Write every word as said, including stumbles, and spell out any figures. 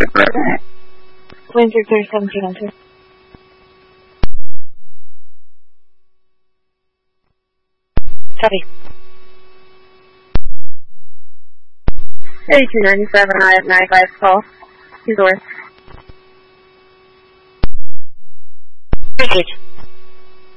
Windsor clear seventeen on two. Copy. eighty-two ninety-seven, I have ninety-five call. He's north. Engage.